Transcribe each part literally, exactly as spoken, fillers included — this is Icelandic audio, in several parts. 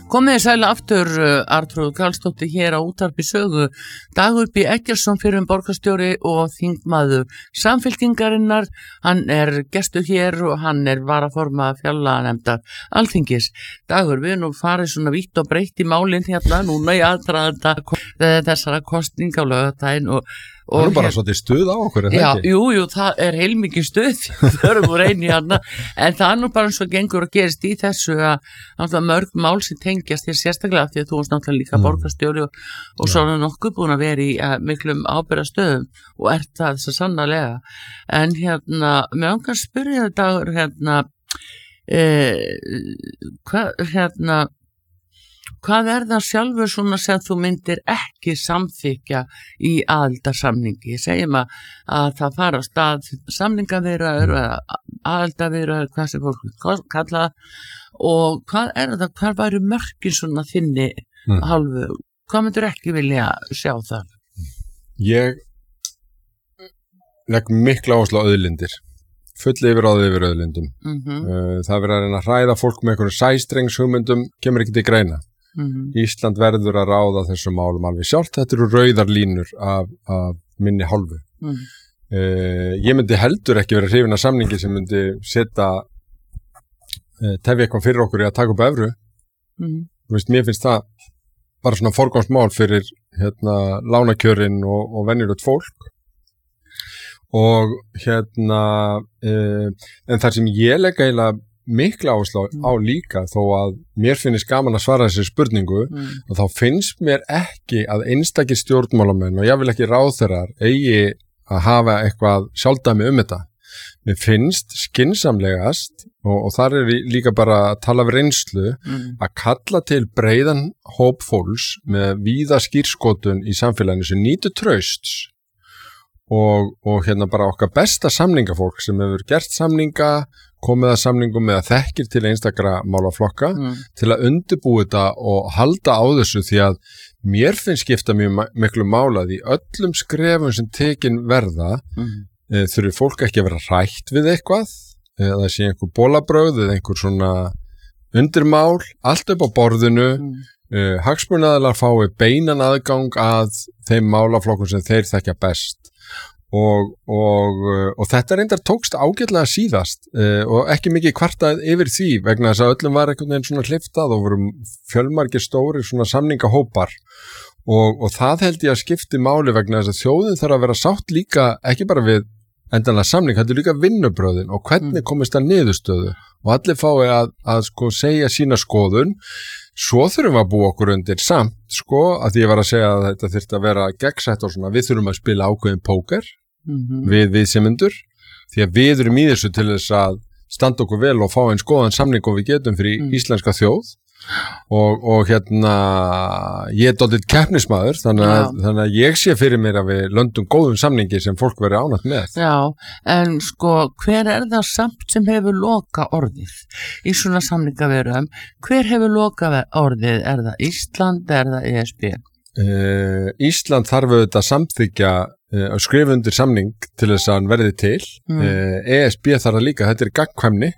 Komið þið sæl aftur, Arnþrúður Karlsdóttir hér á Útvarpi Sögu. Dagur B. Eggertsson fyrrum borgarstjóri og þingmaður Samfylkingarinnar. Hann er gestur hér og hann er varaformaður fjárlaganefndar Alþingis. Dagur, við erum nú farið svona vítt og breytt í málinn hérna núna í aðdraganda þessara kosninga á laugardaginn og Það er bara svolítið stuð á okkur, er það já, ekki? Jú, jú, það er heilmikið stuð, þau erum úr einu hérna, en það er nú bara eins og gengur að gerist í þessu að mörg mál sem tengjast þér sérstaklega því að þú varst náttúrulega líka mm. borgarstjóri og, og svo er nokkuð búin að vera í uh, miklum ábyrgðastöðum og ert það þess að sannarlega. En hérna, mér langar að spyrja þetta, hérna, eh, hvað, hérna, Hvað er það sjálfur svona sem þú myndir ekki samþykja í aðildarsamningi? Segjum að, að það fara á stað samningaviðræður eða aðildarviðræður, hvað sem fólk kalla og hvað er það, hvað væru mörkin svona þinni mm. hálfu? Hvað myndir ekki vilja sjá það? Ég legg mikla áherslu á auðlindir. Full yfiráð yfir auðlindum. Mm-hmm. Það verður að reyna að hræða fólk með einhverjum sæstrengshugmyndum, kemur ekki til greina. Mm-hmm. Ísland verður að ráða þessum málum alveg sjálft, þetta eru rauðar línur af, af minni hálfu. Mm-hmm. uh, ég myndi heldur ekki vera hrifin af samningi sem myndi setja uh, tefja eitthvað fyrir okkur í að taka upp evru. Mm-hmm. Veist, mér finnst það bara svona forgangsmál fyrir hérna, lánakjörin og, og venjulegt fólk og hérna uh, en þar sem ég legg eiginlega mikla áherslu á líka þó að mér finnst gaman að svara þessi spurningu mm. og þá finnst mér ekki að einstakir stjórnmálamenn og ég vil ekki ráðherrar eigi að hafa eitthvað sjálfdæmi um þetta. Mér finnst skynsamlegast og, og þar er líka bara að tala af reynslu mm. að kalla til breiðan hóp fólks með víða skírskotun í samfélaginu sem nýtur trausts og, og hérna bara okkar besta samningafólk sem hefur gert samninga komið að samningum með að þekkir til einstakra málaflokka mm. til að undirbúi þetta og halda á þessu því að mér finnst skipta mjög miklu málað í öllum skrefum sem tekin verða mm. e, þurfi fólk ekki að vera hrætt við eitthvað eða sé einhver bólabrögð eða einhver svona undirmál, allt upp á borðinu mm. e, hagsmunaaðilar fái beinan aðgang að þeim málaflokkum sem þeir þekkja best Og, og, og þetta reyndar tókst ágætlega síðast uh, og ekki mikið kvartað yfir því vegna þess að öllum var einhvern veginn svona hliftað og voru fjölmargir stóri svona samningahópar og, og það held ég að skipti máli vegna þess að þjóðin þarf að vera sátt líka ekki bara við endanlega samning, þetta er líka vinnubröðin og hvernig komist það niðurstöðu og allir fái að, að sko segja sína skoðun. Svo þurfum við að búa okkur undir samt, sko, að því ég var að segja að þetta þyrfti að vera gegnsætt og svona, við þurfum að spila ákveðin póker mm-hmm. við viðsemjendur, því að við erum í þessu til þess að standa okkur vel og fá eins góðan samning og við getum fyrir mm. íslenska þjóð og, og hérna, ég er dálítið keppnismadur, þannig að, þannig að ég sé fyrir mér að við löndum góðum samningi sem fólk verið ánægt með. Já, en sko, hver er það samt sem hefur loka orðið í svona samningaverum? Hver hefur loka orðið? Er það Ísland, er það E S B? Uh, Ísland þarf auðvitað að samþykja uh, að skrifa undir samning til þess að hann verði til. Mm. Uh, E S B þarf að líka, þetta er gagnkvæmni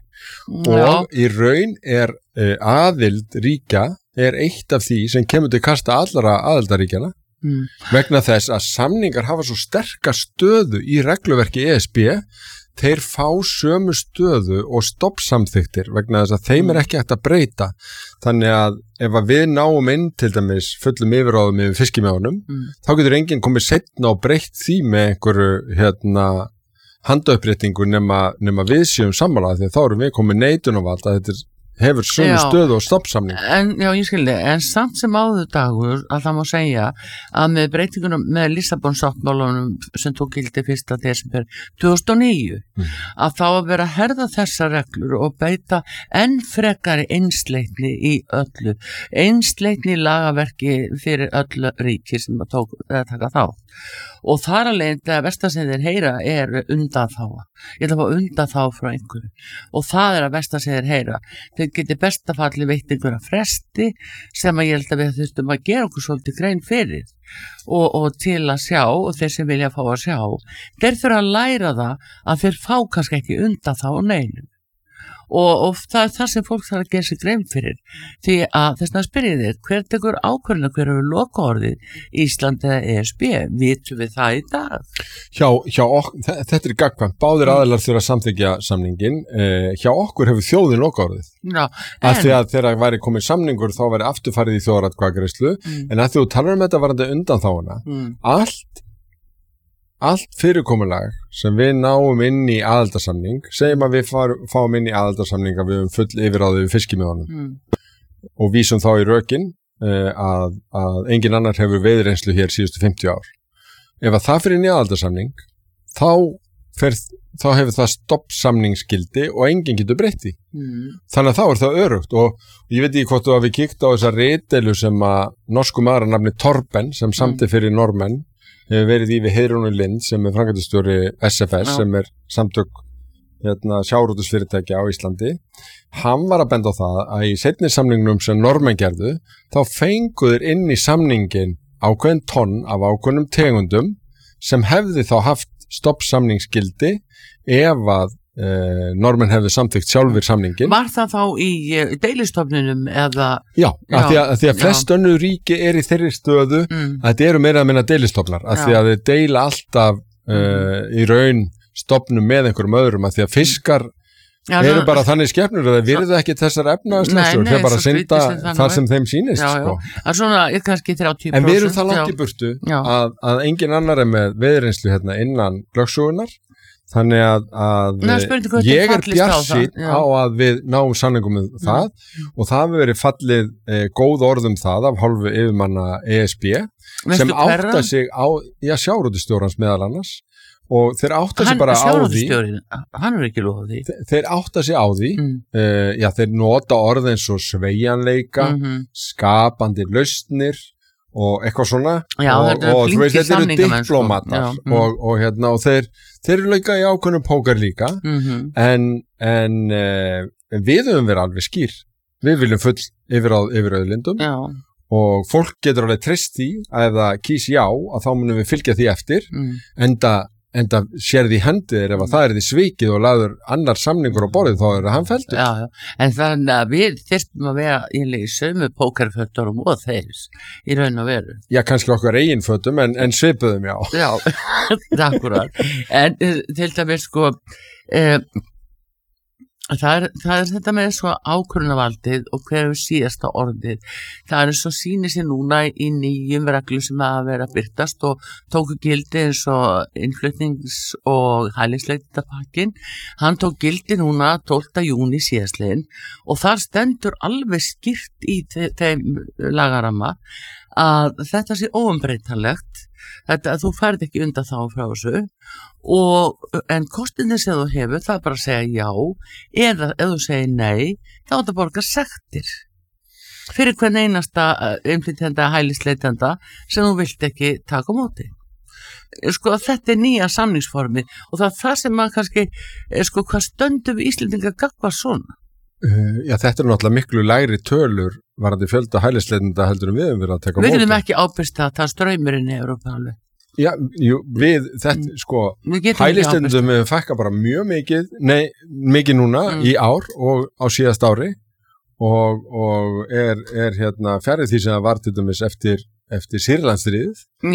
og í raun er uh, aðild ríkja er eitt af því sem kemur til kasta allara aðildaríkjana mm. vegna þess að samningar hafa svo sterka stöðu í regluverki E S B þeir fá sömu stöðu og stoppsamþyktir vegna þess að þeim er ekki hægt að breyta þannig að ef að við náum inn til dæmis fullum yfiráðum yfir fiskimjánum mm. þá getur enginn komið seinna og breytt því með einhverju hérna handauppréttingu nema, nema við séum sammála því að þá erum við komið neitunarvald að þetta hefur sömu stöðu og stoppsamning. En, já, ég skildi, en samt sem áður Dagur að það má segja að með breytingunum með Lissabon-sáttmálanum sem tók gildi fyrsta desember tvö þúsund og níu mm. að þá að vera að herða þessar reglur og beita enn frekari einsleitni í öllu, einsleitni í lagaverki fyrir öllu ríki sem að tók, taka þá. Og þar alveg það versta sem þeir heyra er undanþága. Ég ætla að fá undanþága frá einhverju. Og það er að versta sem þeir heyra. Þeir geti bestafalli veitt einhverja fresti sem að ég held að við þurftum að gera okkur svolítið grein fyrir. Og, og til að sjá, og þeir sem vilja fá að sjá, þeir þurfa að læra það að þeir fá kannski ekki undanþága neinum. og, og það er það sem fólk þarf að gera sig grein fyrir því að þess að spyrja þér hver tekur ákvörðuna, hver eru lokaorðið Ísland eða E S B, vitum við það í dag? Hjá, hjá okkur, þetta er gagnkvæmt, báðir aðilar þurfa að samþykkja samningin, eh, hjá okkur hefur þjóðin lokaorðið. Já, af því að þegar væri komið samningur þá væri afturfarið í þjóðaratkvæðagreiðslu, mm. en að þú talar um þetta varandi undanþáguna, mm. allt allt fyrirkomulag sem við náum inn í aðildarsamning, segjum að við far, fáum inn í aðildarsamning að við höfum full yfiráði við fiskimiðunum mm. og vísum þá í rökin uh, að, að engin annar hefur veiðireynslu hér síðustu fimmtíu ár. Ef að það fyrir inn í aðildarsamning, þá, fer, þá hefur það stoppsamningsgildi og enginn getur breytti. Mm. Þannig að þá er það örugt og ég veit ekki hvort þú hafi kíkt á þessa ritdeilu sem að norsku maður að nafni Torben sem samti fyrir normenn hefur verið í við Heiðrúnu Lind sem er framkvæmdastjóri S F S Já. Sem er samtök hérna, sjávarútvegsfyrirtækja á Íslandi. Hann var að benda á það að í seinni samningnum sem normenn gerðu þá fenguður inn í samningin ákveðin tonn af ákveðnum tegundum sem hefði þá haft stoppsamningsgildi ef að Uh, normenn hefðu samþykkt sjálfur samningin. Var það þá í uh, deilistofnunum eða? Já, já að því að, að, því að flest önnur ríki er í þeirri stöðu mm. að þetta eru meira að minna deilistofnar að já. Því að þeir deila alltaf uh, mm. í raun stofnum með einhverjum öðrum að því að fiskar já, eru svo, bara þannig skepnur að þeir virðu ekki þessar efnaðarslössur, þeir bara synda þar sem þeim sýnist. Já, sko. já. Svona, kannski þrjátíu prósent. En við erum það langt í burtu að, að engin annar er með veiðireynslu hérna innan lögsugunar. Þannig að, að Ná, ég er bjartsýnn á, á að við náum sanningum með það mm. og það hefur verið fallið eh, góð orðum það af hálfu yfirmanna E S B Veistu sem átta hverra? Sig á, já, sjávarútvegstjórans meðal annars og þeir átta sig bara á því hann er ekki lofað því þeir, þeir átta sig á því mm. uh, já, þeir nota orð eins og sveigjanleika mm -hmm. skapandi lausnir og eitthvað svona já, og, og þú veist þetta eru diplómatar sko. mm. og, og hérna og þeir þeir eru líka í ákveðnum póker líka mm -hmm. en, en uh, við höfum verið alveg skýr við viljum full yfir, á, yfir auðlindum já. Og fólk getur alveg treyst því að ef það kýs já að þá munum við fylgja því eftir mm. enda enda sér því hendir ef að það er því svikið og laður annar samningur á borðið þá er það hann feldur. Já, já, en þannig að við þyrstum að vera í sömu pókerföturum og þeir í raun og veru. Já, kannski okkar eigin fötum en, en svipuðum, já. Já, akkurat. En til dæmis sko, eh, það er, það er þetta með svo ákvörðunarvaldið og hver er síðasta orðið. Það er svo sýnir sér núna í nýjum reglum sem að vera að byrtast og tóku gildi eins og innflutnings- og hælisleitendapakkin. Hann tók gildi núna tólfta júní síðastliðinn og þar stendur alveg skýrt í þe- þeim lagaramma að þetta sé óumbreytanlegt. Þetta að þú færð ekki undan þá frá þessu og en kostinni sem þú hefur það er bara að segja já eða ef þú segir nei þá er þetta borga sektir fyrir hvern einasta innflytjenda hælisleitenda sem þú vilt ekki taka á móti. Sko þetta er nýja samningsformi og það er það sem maður kannski sko hvað stöndum Íslendingar gagva svona. Uh, já, þetta er náttúrulega miklu lægri tölur varandi fjölda hælisleitenda heldur en við höfum verið að taka á móti. Við höfum ekki ábyrst að það ströymurinn í Evrópa alveg. Já, jú, við, þetta, sko, hælisleitendum við fækka bara mjög mikið, nei, mikið núna mm. í ár og á síðast ári og, og er, er hérna fjarið því sem það var til dæmis eftir eftir Sýrlandsstríðið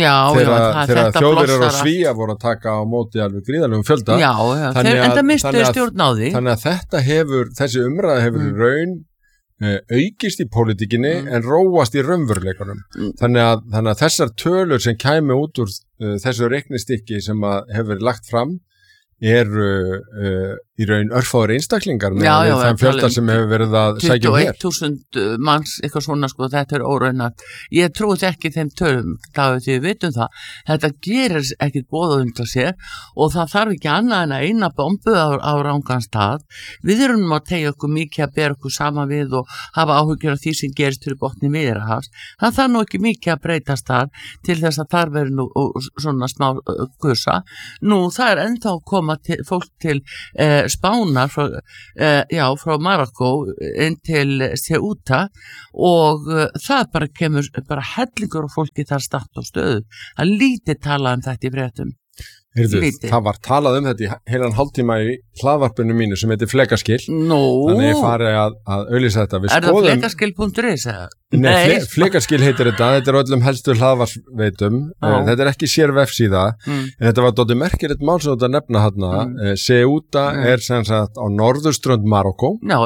þegar þjóðverjar og Svía voru að taka á móti alveg gríðarlegum fjölda já, já, þeir enda mistuðu stjórn á því þannig að þetta hefur, þessi umræða hefur mm. raun uh, aukist í pólitíkinni mm. en róast í raunveruleikunum mm. þannig, að, þannig að þessar tölur sem kæmi út úr uh, þessu reiknistykki sem að hefur verið lagt fram eru uh, í raun örfáður einstaklingar með já, já, þeim fjölda sem hefur verið að sækja um hér. tuttugu og eitt þúsund manns, eitthvað svona sko, þetta er óraunat. Ég trúið ekki þeim tölum, þá því við vitum það. Þetta gerir ekki boða undan sér og það þarf ekki annað en að eina bombu á, á rangan stað. Við erum að tegja okkur mikið að bera okkur saman við og hafa áhyggjur af því sem gerist fyrir botni Miðjarðarhafs. Það þarf nú ekki mikið að breytast þar til þess að þar verður nú svona smá gusa. Nú, það er ennþá að koma til, fólk til eh, Spánar frá, uh, já, frá Marokko inn til Ceuta og uh, það bara kemur bara hellingur og fólki þar statt á stöðu. Það lítið tala um þetta í fréttum. Heyrðu, það var talað um þetta í heilan hálftíma í hlaðvarpinu mínu sem heitir Flekaskil. Nú. Þannig ég fari að, að auglýsa þetta. Við er skoðum... það flekaskil punktur is? Nei, fle, Flekaskil heitir þetta. Þetta er öllum helstu hlaðvarsveitum. Uh, þetta er ekki sér vefsíða. Mm. En þetta var dóttir merkilegt mál sem þetta nefna hérna. Mm. Uh, Ceuta mm. er sem sagt á norðurströnd Marokkó. Já.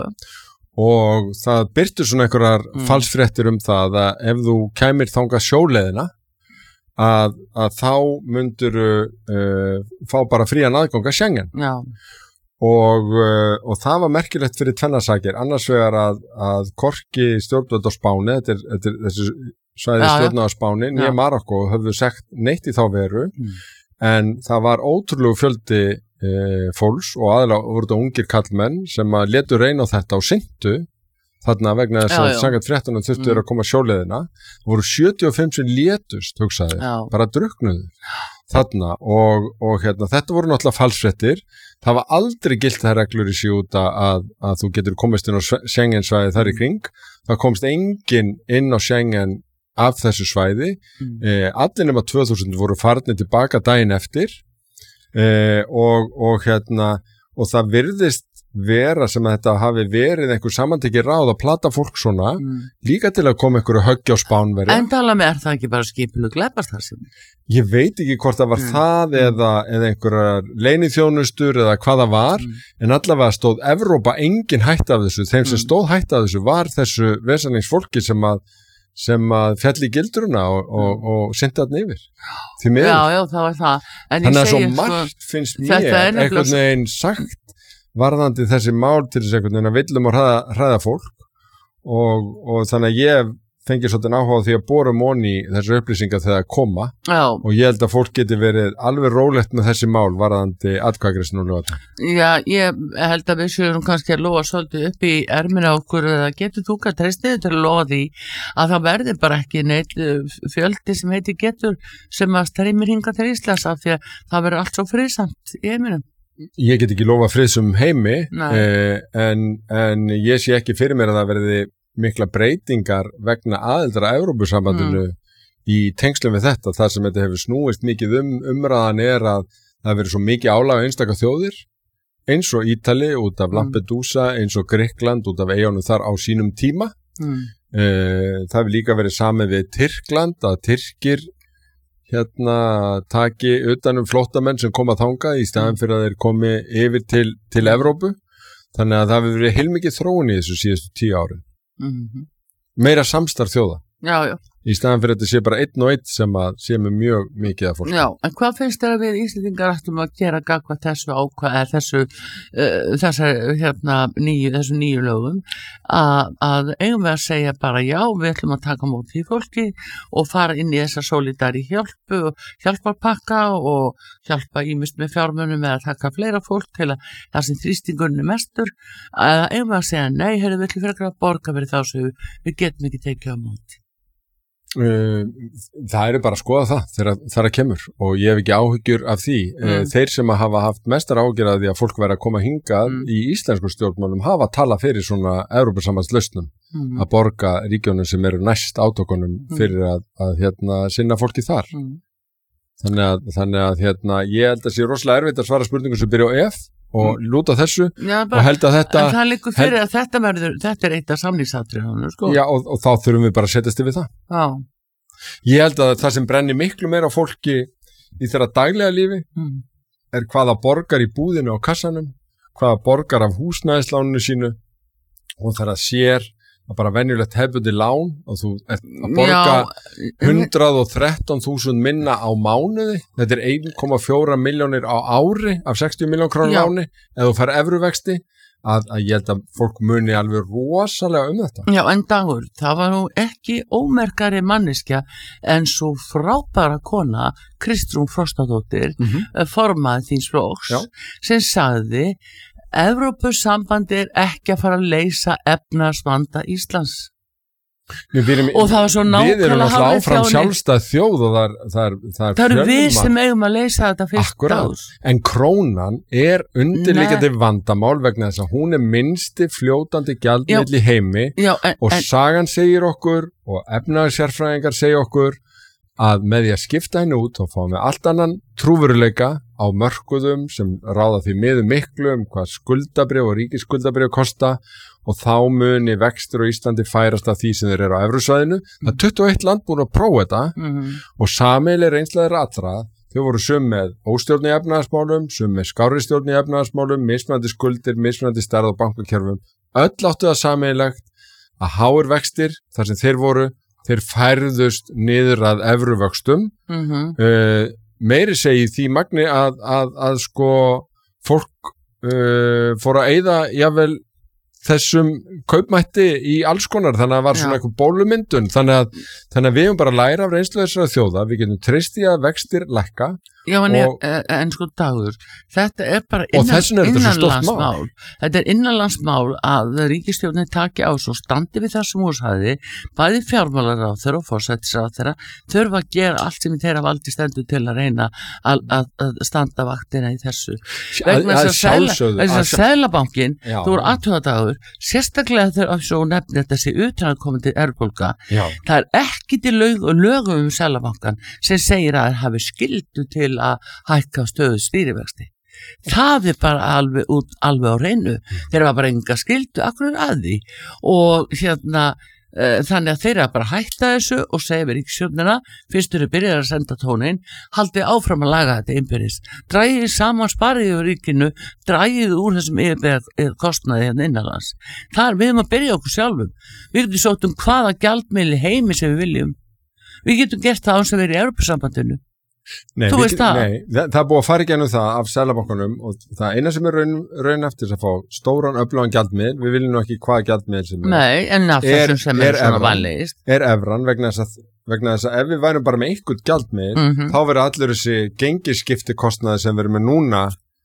Og það byrtu svona einhverjar mm. falsfréttir um það að ef þú kæmir þangað sjóleiðina Að, að þá myndur uh, fá bara frían aðgang að Schengen. Já. Og, uh, og það var merkilegt fyrir tvennasakir, annars vegar að, að korki stjórnvöld á Spáni, þetta er, þetta er þessi svæði stjórnvöld á Spáni, nýja Marokkó höfðu sagt neitt í þá veru, mm. en það var ótrúlegu fjöldi uh, fólks og aðalega voru þetta ungir kallmenn sem að letu reyna á þetta og syntu þarna vegna þess að samkvæmt fréttunum þurftu þeir mm. að koma sjóleiðina, voru sjötíu og fimm sem létust, hugsaði, Já. bara druknuðu þarna og, og hérna, þetta voru náttúrulega falsfréttir, það var aldrei gilt það reglur í Ceuta að, að þú getur komist inn á Schengen-svæði þar í kring, það komst enginn inn á Schengen af þessu svæði, mm. eh, allir nema tvö þúsund voru farnir tilbaka daginn eftir eh, og, og hérna, og það virðist vera sem að þetta hafi verið einhver samantekið ráð að plata fólk svona mm. líka til að koma einhverju höggja á Spánverja. En tala með, er það ekki bara skipulög glæpastarfsemi? Ég veit ekki hvort það var mm. það eða, eða einhverjar leyniþjónustur eða hvað það var, mm. en allavega stóð Evrópa engin hætt af þessu. Þeim sem mm. stóð hætt af þessu var þessu vesaningsfólki sem að sem að fjalli í gildruna og, og, og synda þarna yfir. Því miður. Já, já, það var það. En þannig að svo margt finnst mér einhvern veginn sagt varðandi þessi mál til þess einhvern veginn að villum og hræða, hræða fólk og, og þannig að ég fengi svolítið áhuga á því að bora moni þessu upplýsingar þegar að koma Já. Og ég held að fólk geti verið alveg rólegt með þessi mál varðandi atkvæðagreiðslu og lögata. Já, ég held að við séum kannski að lofa svolítið upp í ermina okkur eða getur þú kannski treystið til að lofa því að það verði bara ekki neitt fjöldi sem heiti getur sem að streymir hinga til Íslands af því að það verður allt svo friðsamt í heiminum. Ég get ekki lofa friðsum heimi eh, en, en ég sé ekki fyrir mér að það verði mikla breytingar vegna aðildar að Evrópusambandinu mm. í tengslum við þetta. Það sem þetta hefur snúist mikið um umræðan er að það verður svo mikið álag á einstaka þjóðir eins og Ítali út af Lampedusa, eins og Grikkland út af eyjunum þar á sínum tíma. Mm. Eh, það hefur líka verið samið við Tyrkland að Tyrkir hérna taki utanum flóttamenn sem koma þangað í staðan fyrir að þeir komi yfir til, til Evrópu. Þannig að það hefur verið heilmikið þróun í þessu síðustu tíu árin. Mm-hmm. Meira samstarf þjóða. Já, já. Í staðan fyrir að þetta sé bara einn og einn sem að sé með mjög mikið af fólk. Já, en hvað finnst þér að við Íslendingar ættum að gera gagnvart þessu ákvað, þessu, uh, þessar, hérna, nýju, þessu nýju lögum, að, að eigum við að segja bara já, við ætlum að taka mót í fólki og fara inn í þessa solidari hjálpu og hjálparpakka og hjálpa ímist með fjármunum eða taka fleira fólk til að það sem þrýstingurinn er mestur, að eigum við að segja nei, heyrðu, við ætlum frekar að borga fyrir þá sem við getum ekki tekið á móti. Uh, það eru bara að skoða það þegar það er kemur og ég hef ekki áhyggjur af því. Mm. Uh, þeir sem að hafa haft mestar áhyggjur af því að fólk verið að koma hingað mm. í íslensku stjórnmálum hafa að tala fyrir svona Evrópusambandslausnum mm. að borga ríkjónum sem eru næst átökunum mm. fyrir að, að hérna, sinna fólki þar. Mm. Þannig að, þannig að hérna, ég held að sé rosalega erfitt að svara spurningum sem byrja á ef og mm. lúta þessu Já, bara, og held að þetta en það líkur fyrir held, að þetta verður þetta er eitt af samningsatriðunum sko. Já og, og þá þurfum við bara að setjast yfir það. Já. Ég held að það sem brennir miklu meira á fólki í þeirra daglega lífi mm. er hvaða borgar í búðinu á kassanum, hvaða borgar af húsnæðisláninu sínu og þeirra sér að bara venjulegt hefði lán og þú ert að borga Já, hundrað og þrettán þúsund minna á mánuði, þetta er einn komma fjórar milljónir á ári af sextíu milljón krónur láni, ef þú fær evruvexti að, að ég held að fólk muni alveg rosalega um þetta. Já, en Dagur, það var nú ekki ómerkari manneskja en svo frábæra kona Kristrún Frostadóttir mm-hmm. formaði þíns flokks sem sagði Evrópusambandi er ekki að fara að leysa efnahagsvanda Íslands. Erum, og það var svo nákvæmlega við erum alltaf áfram sjálfstæð þjóð og það er, það er, það er það eru við sem eigum að leysa þetta fyrst ás. En krónan er undirliggjandi vandamál vegna þess að hún er minnsti fljótandi gjaldmiðl í heimi Já, en, og en, sagan segir okkur og efnahagssérfræðingar segir okkur að með því að skipta henni út og fá með allt annan trúveruleika á mörkuðum sem ráða því miður miklu um hvað skuldabrif og ríkisskuldabrif kosta og þá muni vextir á Íslandi færast af því sem þeir eru á evrusvæðinu. Það er tuttugu og eitt land búin að prófa þetta mm-hmm. og sameiginleg reynsla þeirra allra. Þau voru sum með óstjórn í efnahagsmálum, sum með skárri stjórn í efnahagsmálum, mismunandi skuldir, mismunandi stærð og bankakerfum. Öll áttu það sameiginlegt að háir vextir, þar sem þeir voru, þeir færðust niður að evruvöxtum. Mm-hmm. Uh, meiri segi því magni að, að, að sko fólk uh, fór að eyða jafnvel þessum kaupmætti í alls konar, þannig að það var svona eitthvað bólumyndun, þannig að, þannig að við höfum bara að læra af reynslu þessara þjóða, við getum treyst í að vextir lækka. Já, en, og, er, en sko Dagur, þetta er bara innan, er innanlandsmál, þetta er innanlandsmál að ríkisstjórnin taki á svo standi við þessum húshæði, bæði fjármálaráðherra og forsætisráðherra þurfa að gera allt sem þeirra valdi stendur til að reyna að, að, að standa vaktina í þessu. Vegna þess að Seðlabankinn, þú voru aðtöða Dagur, sérstaklega þegar svo nefnir þessi utanaðkomandi erbólga, það er ekki til lög, lögum um Seðlabankann sem segir að það hafi skyldu til að hækka stöðu stýrivexti. Það er bara alveg, út, alveg á reynu. Þeir var bara enga skyldu akkur að því og hérna uh, þannig að þeir eru bara hætta þessu og segja við ríkisstjórnina fyrst eru byrjar að senda tónin, haldið áfram að laga þetta innbyrðis. Drægið saman spariðið úr ríkinu, drægið úr þessum yfirbyrðar kostnaði hérna innanlands. Það er við um að byrja okkur sjálfum. Við getum sótt um hvaða gjaldmiðli heimi sem við viljum. Við getum gert það án sem við erum í Evrópusambandinu. Nei, við, það? nei það, það er búið að fara ekki ennum það af Seðlabankanum og það eina sem er raun, raun eftir að fá stóran öflugan gjaldmiðl, við viljum nú ekki hvaða gjaldmiðl sem er. Nei, en af þessum sem er, er svona vanlegist. Er evran vegna þess að, vegna þess að ef við værum bara með einhvern gjaldmiðl, mm-hmm. þá verður allur þessi gengisskipti kostnaði sem við erum með núna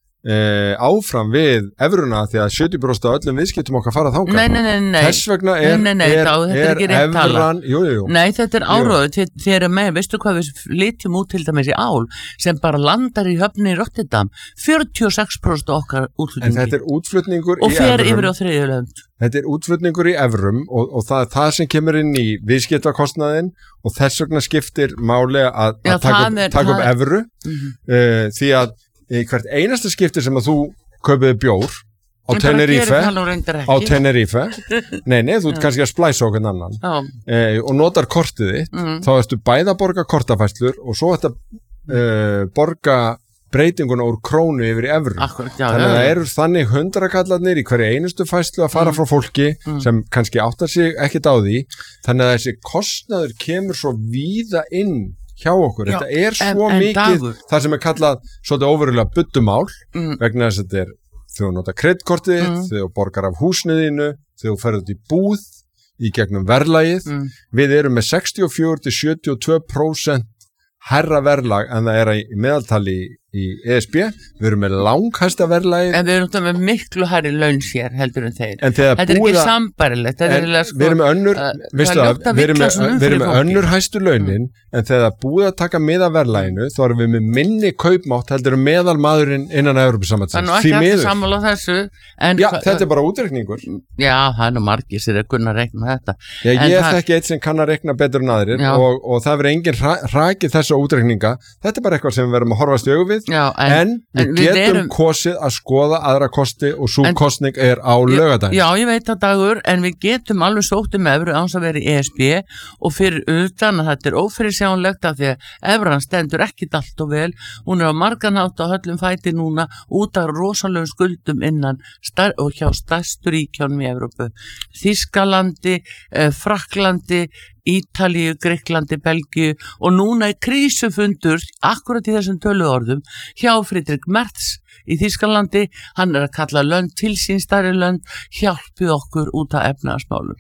Eh, áfram við evruna því að sjötíu prósent af öllum viðskiptum okkar fara þangað. Nei, nei, nei, nei. Þess vegna er, nei, nei, er, þá, er, er evran, jú, jú, jú. Nei, þetta er áróðu, þið eru með, veistu hvað við litjum út til dæmis í ál sem bara landar í höfni í Rotterdam, fjörutíu og sex prósent okkar útflutningi. En þetta er útflutningur í evrum. Og fer yfir á þriðju lönd. Þetta er útflutningur í evrum og, og það er það sem kemur inn í viðskiptakostnaðinn og þess vegna skiptir máli að, að Já, taka, upp, er, taka upp evru mm-hmm. uh, því að í hvert einasta skipti sem að þú kaupiði bjór á Tenerife á Tenerife nei, nei, þú ert kannski að splæsa okkur annan eh, og notar kortið þitt mm. þá ertu bæða að borga kortafæslur og svo ertu að eh, borga breytinguna úr krónu yfir í evru. Akkurat, já, þannig að það eru þannig hundrakallarnir í hverju einustu fæslu að fara mm. frá fólki mm. sem kannski áttar sig ekkert á því, þannig að þessi kostnaður kemur svo víða inn hjá okkur. Já, þetta er svo en, en mikið dagur. Það sem er kallað svolítið óverulega buddumál mm. vegna þess að þetta er þegar þú nota kreditkortið mm. þegar þú borgar af húsniðinu, þegar þú ferður út í búð í gegnum verðlagið mm. við erum með sextíu og fjögur til sjötíu og tvö prósent herra verðlag en það er í meðaltali í E S B, við erum með langhæsta verðlagið. En við erum með miklu hærri laun sér heldur en þeir. En þetta er ekki sambarilegt. Sko, við erum með önnur, uh, veistu það, við erum með, við erum með önnur hæstu launin, mm. en þegar það búið að taka með að verðlaginu, þá erum við með minni kaupmátt heldur en meðal maðurinn innan Evrópusambandsins. Það er nú ekki alltaf sammála þessu. En já, þetta er bara útreikningur. Já, það er nú margir sem er kunna að reikna þetta. Já, ég er þekki eitt sem kann að reikna betur en aðrir og, og það verður engin hrakið þessa útreikninga. Þetta er bara eitthvað sem við verðum að horfast í augu við. Já, en, en við en getum við erum, kosið að skoða aðra kosti og svo en, kostning er á laugardaginn. Já, ég veit það Dagur, en við getum alveg sótt um evru án að vera í E S B og fyrir utan að þetta er ófyrirsjánlegt af því að evran stendur ekkit allt og vel, hún er á marganhátt á höllum fæti núna út af rosalegum skuldum innan star- og hjá stærstu ríkjánum í Evrópu. Þýskalandi, eh, Frakklandi, Ítalíu, Greiklandi, Belgíu og núna er krísufundur akkurat í þessum töluorðum hjá Friedrich Merz í Þýskalandi, hann er að kalla lönd til sín stærri lönd, hjálpið okkur út af efnahagsmálum.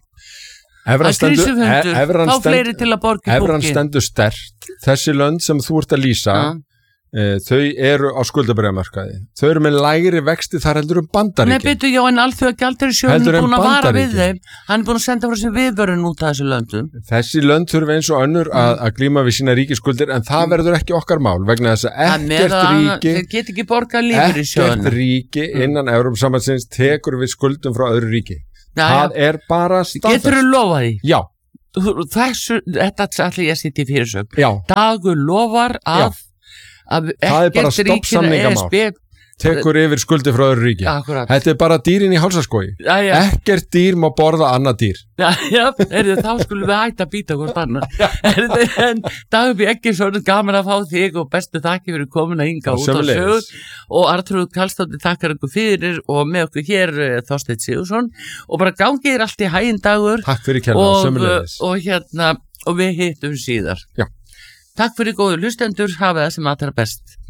Evran stendur, evran þá fleiri til að borga í bókin. Evran stendur sterkt, þessi lönd sem þú ert að lýsa ja. Uh, þau eru á skuldabréfamarkaði, þau eru með lægri vexti þar heldur um Bandaríkin. Nei, betur, já, en Alþjóðagjaldeyrissjóðurinn er búin að vara við þeim, hann er búin að senda frá sér viðvörun út af þessu löndum. Þessi lönd þurfa eins og önnur að, að glíma við sína ríkisskuldir, en það verður ekki okkar mál, vegna þess að ekkert ríki, þeir get ekki borgað lífeyrissjóðina. Ekkert ríki innan Evrópusambandsins tekur við skuldum frá öðru ríki. Já, það já. Er bara staðfest. Geturðu lofað því? Já. þessu, þetta allir ég sitt í fyrirsögn. Já. Dagur lofar að, að það er bara stoppsamningamál. Tekur yfir skuldi frá öðru ríki. Akkurat. Þetta er bara dýrin í hálsaskói. Já, já. Ekkert dýr má borða annað dýr. Já, já, er þá skulum við hætta að býta hvort annað. En Dagur B. Eggertsson, gaman að fá þig og bestu þakki fyrir komin að hinga út á sögur og Arnþrúður Karlsdóttir takkar ykkur fyrir og með okkur hér Þorsteinn Sigurðsson og bara gangið þér allt í haginn Dagur. Takk fyrir kærlega, sömuleiðis. Og hérna, og við hittum síðar. Já. Takk fyrir góðu hlustendur, hafa það sem allra best.